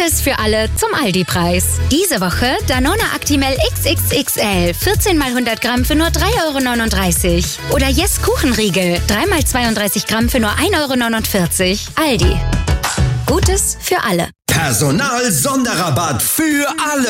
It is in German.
Gutes für alle zum Aldi-Preis. Diese Woche Danone Actimel XXXL 14 mal 100 Gramm für nur 3,39 €. Oder Yes Kuchenriegel 3 mal 32 Gramm für nur 1,49 €. Aldi. Gutes für alle. Personal-Sonderrabatt für alle.